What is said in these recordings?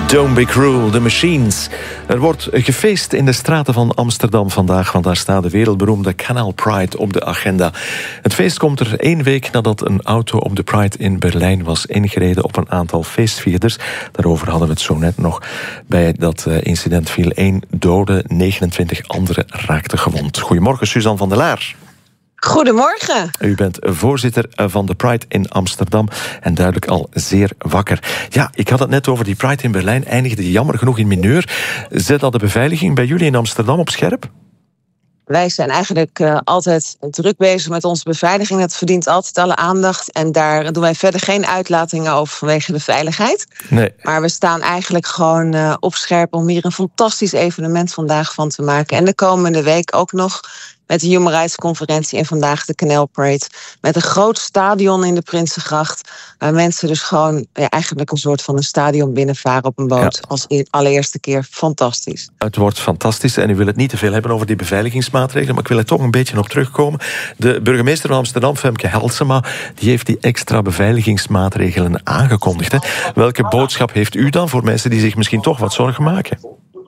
Don't be cruel, The Machines. Er wordt gefeest in de straten van Amsterdam vandaag, want daar staat de wereldberoemde Canal Pride op de agenda. Het feest komt er 1 week nadat een auto op de Pride in Berlijn was ingereden op een aantal feestvierders. Daarover hadden we het zo net nog. Bij dat incident viel 1 dode, 29 anderen raakten gewond. Goedemorgen, Suzanne van der Laar. Goedemorgen. U bent voorzitter van de Pride in Amsterdam en duidelijk al zeer wakker. Ja, ik had het net over die Pride in Berlijn, eindigde jammer genoeg in mineur. Zet dat de beveiliging bij jullie in Amsterdam op scherp? Wij zijn eigenlijk altijd druk bezig met onze beveiliging. Dat verdient altijd alle aandacht. En daar doen wij verder geen uitlatingen over vanwege de veiligheid. Nee. Maar we staan eigenlijk gewoon op scherp om hier een fantastisch evenement vandaag van te maken. En de komende week ook nog met de Human Rights Conferentie en vandaag de Canal Parade. Met een groot stadion in de Prinsengracht. Waar mensen dus gewoon eigenlijk een soort van een stadion binnenvaren op een boot. Ja. Als allereerste keer. Fantastisch. Het wordt fantastisch en u wil het niet te veel hebben over die beveiligingsmaatregelen, maar ik wil er toch een beetje op terugkomen. De burgemeester van Amsterdam, Femke Halsema, die heeft die extra beveiligingsmaatregelen aangekondigd. Hè. Welke boodschap heeft u dan voor mensen die zich misschien toch wat zorgen maken?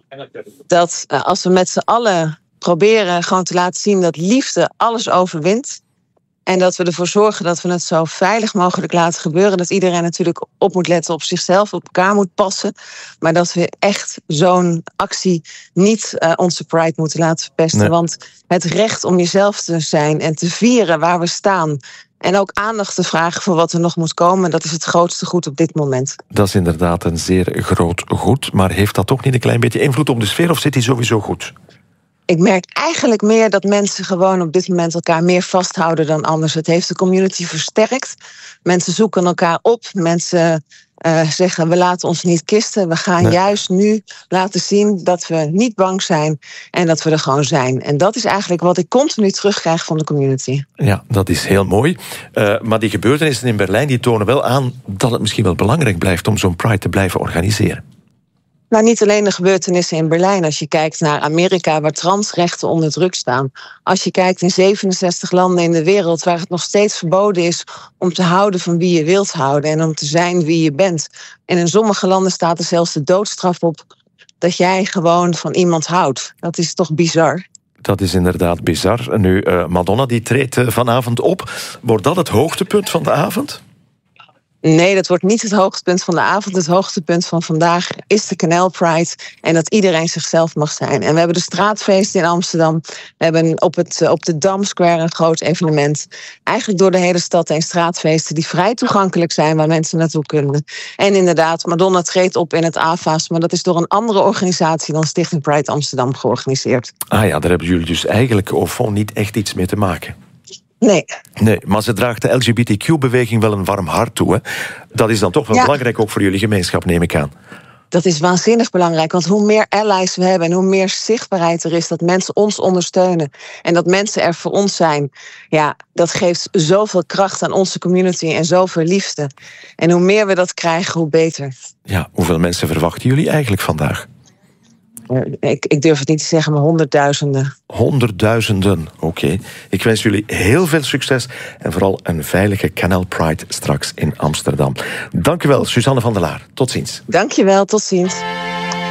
Dat als we met z'n allen proberen gewoon te laten zien dat liefde alles overwint. En dat we ervoor zorgen dat we het zo veilig mogelijk laten gebeuren. Dat iedereen natuurlijk op moet letten op zichzelf, op elkaar moet passen. Maar dat we echt zo'n actie niet onze pride moeten laten verpesten. Nee. Want het recht om jezelf te zijn en te vieren waar we staan. En ook aandacht te vragen voor wat er nog moet komen. Dat is het grootste goed op dit moment. Dat is inderdaad een zeer groot goed. Maar heeft dat toch niet een klein beetje invloed op de sfeer of zit die sowieso goed? Ik merk eigenlijk meer dat mensen gewoon op dit moment elkaar meer vasthouden dan anders. Het heeft de community versterkt. Mensen zoeken elkaar op. Mensen zeggen, we laten ons niet kisten. We gaan juist nu laten zien dat we niet bang zijn en dat we er gewoon zijn. En dat is eigenlijk wat ik continu terugkrijg van de community. Ja, dat is heel mooi. Maar die gebeurtenissen in Berlijn die tonen wel aan dat het misschien wel belangrijk blijft om zo'n Pride te blijven organiseren. Nou, niet alleen de gebeurtenissen in Berlijn. Als je kijkt naar Amerika, waar transrechten onder druk staan. Als je kijkt in 67 landen in de wereld, waar het nog steeds verboden is om te houden van wie je wilt houden en om te zijn wie je bent. En in sommige landen staat er zelfs de doodstraf op dat jij gewoon van iemand houdt. Dat is toch bizar? Dat is inderdaad bizar. Nu, Madonna die treedt vanavond op. Wordt dat het hoogtepunt van de avond? Nee, dat wordt niet het hoogtepunt van de avond. Het hoogtepunt van vandaag is de Canal Pride. En dat iedereen zichzelf mag zijn. En we hebben de straatfeesten in Amsterdam. We hebben op de Dam Square een groot evenement. Eigenlijk door de hele stad heen straatfeesten die vrij toegankelijk zijn, waar mensen naartoe kunnen. En inderdaad, Madonna treedt op in het AVAS. Maar dat is door een andere organisatie dan Stichting Pride Amsterdam georganiseerd. Ah ja, daar hebben jullie dus eigenlijk niet echt iets mee te maken. Nee, maar ze draagt de LGBTQ-beweging wel een warm hart toe. Hè? Dat is dan toch wel belangrijk ook voor jullie gemeenschap, neem ik aan. Dat is waanzinnig belangrijk, want hoe meer allies we hebben en hoe meer zichtbaarheid er is dat mensen ons ondersteunen en dat mensen er voor ons zijn, ja, dat geeft zoveel kracht aan onze community en zoveel liefde. En hoe meer we dat krijgen, hoe beter. Ja, hoeveel mensen verwachten jullie eigenlijk vandaag? Ik durf het niet te zeggen, maar honderdduizenden. Honderdduizenden, oké. Ik wens jullie heel veel succes en vooral een veilige Canal Pride straks in Amsterdam. Dank u wel, Suzanne van der Laar. Tot ziens. Dank je wel, tot ziens.